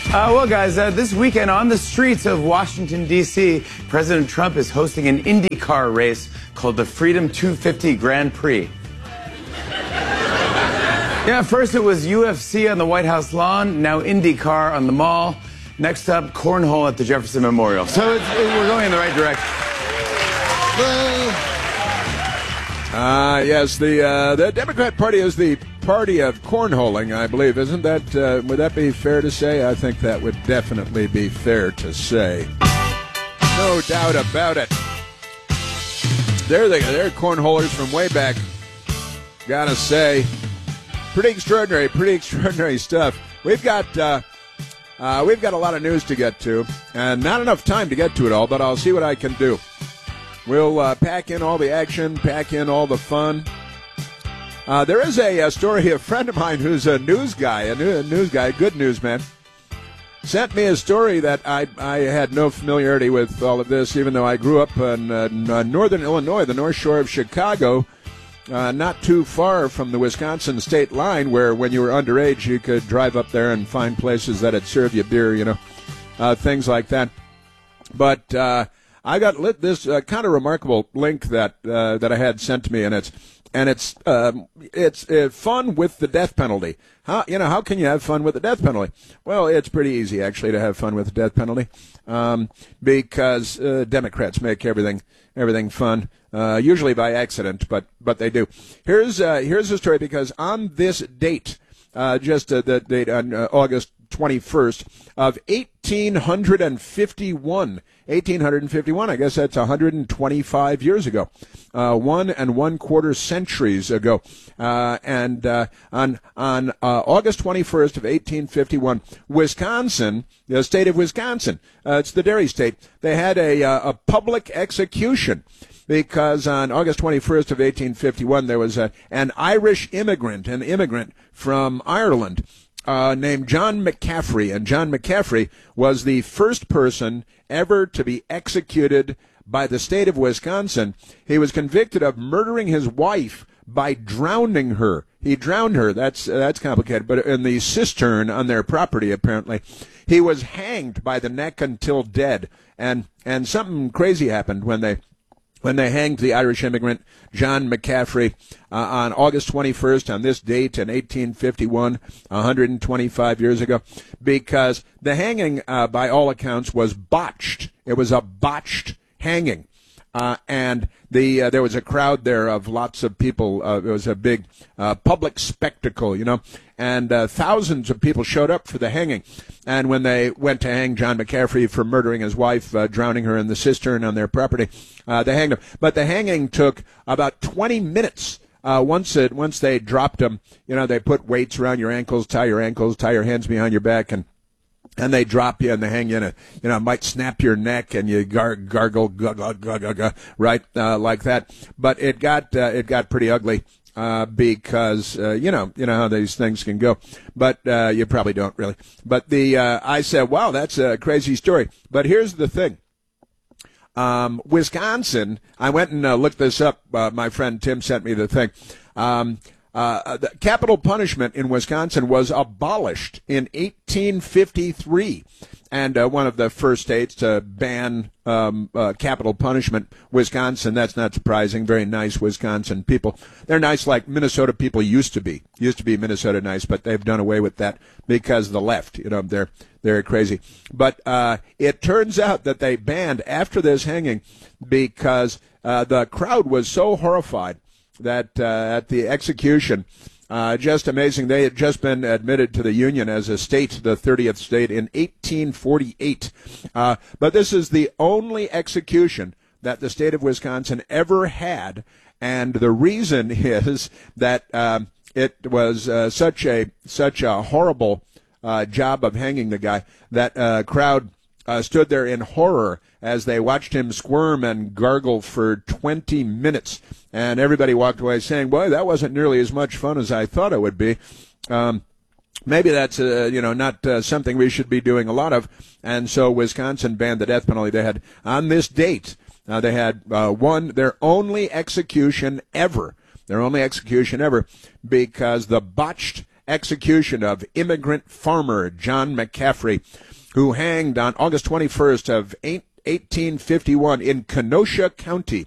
Well, guys, this weekend on the streets of Washington, D.C., President Trump is hosting an IndyCar race called the Freedom 250 Grand Prix. Yeah, first it was UFC on the White House lawn, now IndyCar on the Mall. Next up, cornhole at the Jefferson Memorial. So we're going in the right direction. Yes, the Democrat Party is the party of cornholing, I believe. Isn't that, would that be fair to say? I think that would definitely be fair to say. No doubt about it. They're cornholers from way back. Gotta say, pretty extraordinary stuff. We've got a lot of news to get to, and not enough time to get to it all, but I'll see what I can do. We'll pack in all the action, pack in all the fun. There is a story, a friend of mine who's a news guy, a good newsman, sent me a story that I had no familiarity with all of this, even though I grew up in northern Illinois, the North Shore of Chicago, not too far from the Wisconsin state line, where when you were underage you could drive up there and find places that'd serve you beer, things like that. But I got this kind of remarkable link that I had sent to me, and it's fun with the death penalty. How can you have fun with the death penalty? Well, it's pretty easy actually to have fun with the death penalty, because Democrats make everything fun, usually by accident, but they do. Here's a story, because on this date, the date on August 21st of 1851, I guess that's 125 years ago, 1 1/4 centuries ago, and on August 21st of 1851, Wisconsin, the state of Wisconsin, it's the dairy state, they had a public execution, because on August 21st of 1851 there was an Irish immigrant, from Ireland, named John McCaffrey, and John McCaffrey was the first person ever to be executed by the state of Wisconsin. He was convicted of murdering his wife by drowning her. He drowned her. That's complicated, but in the cistern on their property, apparently. He was hanged by the neck until dead, and something crazy happened when they hanged the Irish immigrant, John McCaffrey, on August 21st, on this date in 1851, 125 years ago, because the hanging, by all accounts, was botched. It was a botched hanging. And there was a crowd there of lots of people. It was a big public spectacle, and thousands of people showed up for the hanging. And when they went to hang John McCaffrey for murdering his wife, drowning her in the cistern on their property, they hanged him. But the hanging took about 20 minutes. Once they dropped him, they put weights around your ankles, tie your hands behind your back, and they drop you and they hang you, and might snap your neck and you gargle, right, like that. But it got pretty ugly, because, you know how these things can go. But, you probably don't really. But I said, wow, that's a crazy story. But here's the thing. Wisconsin, I went and looked this up. My friend Tim sent me the thing. The capital punishment in Wisconsin was abolished in 1853, and one of the first states to ban capital punishment, Wisconsin. That's not surprising. Very nice Wisconsin people. They're nice like Minnesota people used to be. Used to be Minnesota nice, but they've done away with that because the left, they're crazy. But it turns out that they banned after this hanging because the crowd was so horrified that at the execution, just amazing. They had just been admitted to the Union as a state, the 30th state, in 1848. But this is the only execution that the state of Wisconsin ever had, and the reason is that it was such a horrible job of hanging the guy that crowd stood there in horror as they watched him squirm and gargle for 20 minutes. And everybody walked away saying, boy, that wasn't nearly as much fun as I thought it would be. Maybe that's, not something we should be doing a lot of. And so Wisconsin banned the death penalty. They had, on this date, they had their only execution ever, because the botched execution of immigrant farmer John McCaffrey, who hanged on August 21st of 1851 in Kenosha County